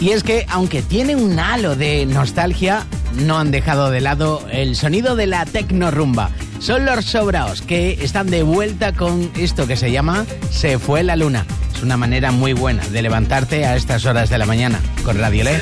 Y es que, aunque tiene un halo de nostalgia, no han dejado de lado el sonido de la tecnorumba. Son los Sobraos, que están de vuelta con esto que se llama Se fue la luna. Es una manera muy buena de levantarte a estas horas de la mañana con Radio Le.